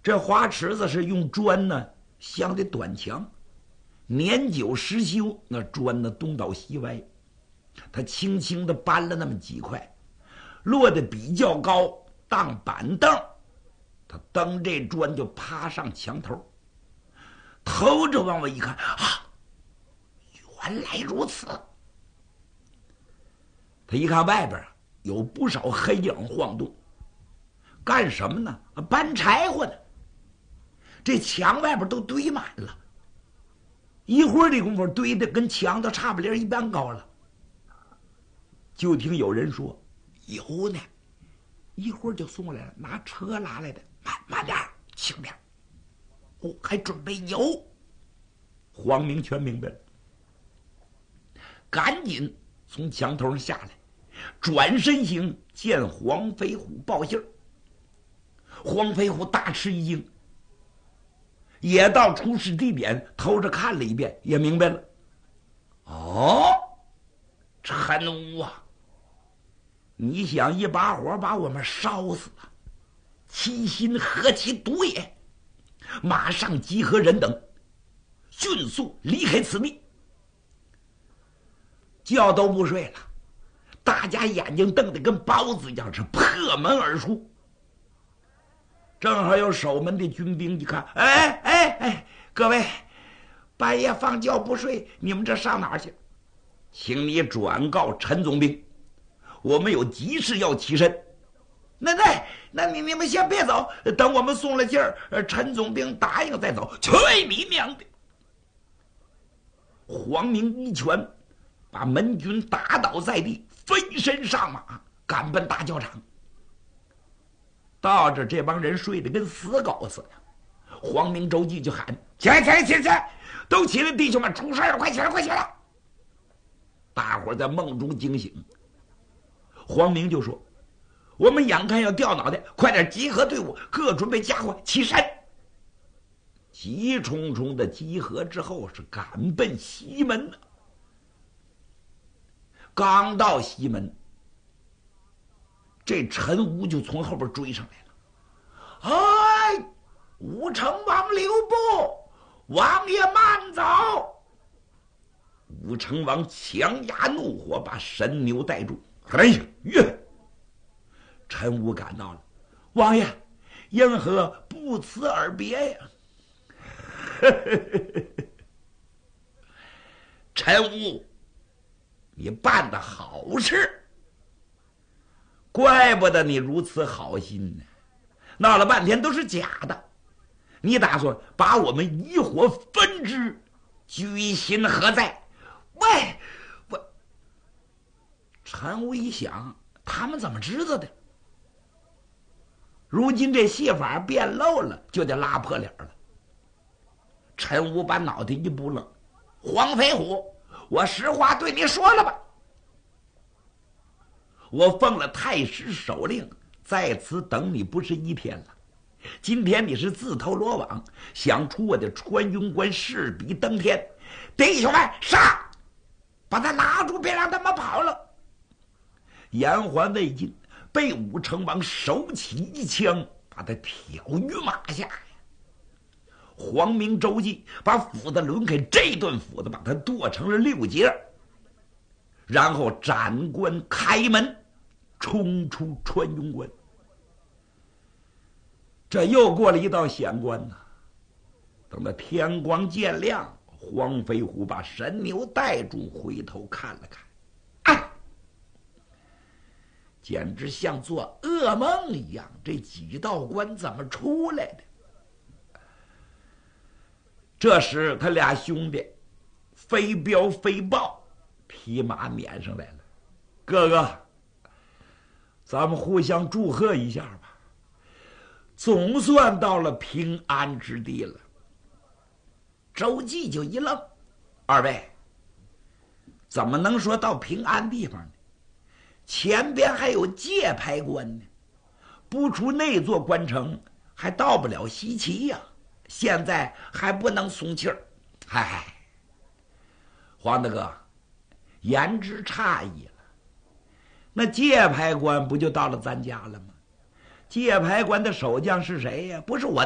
这花池子是用砖呢镶的短墙，年久失修，那砖呢东倒西歪。他轻轻地搬了那么几块，落得比较高，当板凳。他蹬这砖就趴上墙头，头着往外一看，啊，原来如此。他一看外边有不少黑影晃动，干什么呢？搬柴火呢。这墙外边都堆满了，一会儿的功夫堆的跟墙都差不离一般高了。就听有人说油呢，一会儿就送来了，拿车拉来的，慢点，轻点。哦，还准备油。黄明全明白了，赶紧从墙头上下来，转身行，见黄飞虎报信儿。黄飞虎大吃一惊，也到出事地点偷着看了一遍，也明白了。哦，陈武啊，你想一把火把我们烧死啊？其心何其毒也！马上集合人等，迅速离开此地。觉都不睡了，大家眼睛瞪得跟包子一样，是破门而出。正好有守门的军兵一看，哎，各位，半夜放觉不睡，你们这上哪儿去？请你转告陈总兵，我们有急事要起身。那你们先别走，等我们送了信儿，陈总兵答应再走。去你娘的！黄明一拳把门军打倒在地，飞身上马，赶奔大教场。到这，这帮人睡得跟死狗似的。黄明、周记就喊：起来，都起来，弟兄们，出事了，快起来！大伙在梦中惊醒。黄明就说：我们眼看要掉脑袋，快点集合队伍，各准备家伙，起身。急冲冲的集合之后，是赶奔西门了。刚到西门，这陈武就从后边追上来了。哎，武成王留步，王爷慢走！武成王强压怒火，把神牛带住。哎呀，陈武赶到了，王爷，因何不辞而别呀？陈武，你办的好事，怪不得你如此好心呢。闹了半天都是假的，你打算把我们一伙分支，居心何在？喂，陈武一想，他们怎么知道的？如今这戏法变漏了，就得拉破脸了。陈武把脑袋一不愣：黄飞虎，我实话对你说了吧，我奉了太师手令，在此等你不是一天了。今天你是自投罗网，想出我的穿云关，势比登天。弟兄们，上！把他拉住，别让他们跑了。言还未尽，被武成王手起一枪，把他挑于马下。黄明、周记把斧子抡开，这顿斧子把他剁成了6截，然后斩关开门，冲出穿云关。这又过了一道险关呐。等到天光渐亮，黄飞虎把神牛带住，回头看了看，啊，简直像做噩梦一样，这几道关怎么出来的？这时他俩兄弟飞镖飞豹匹马撵上来了。哥哥，咱们互相祝贺一下吧，总算到了平安之地了。周记就一愣：二位怎么能说到平安地方呢？前边还有界牌关呢，不出那座关城还到不了西岐呀，现在还不能松气儿。嗨，黄大哥，言之差矣了。那界牌关不就到了咱家了吗？界牌关的守将是谁呀？不是我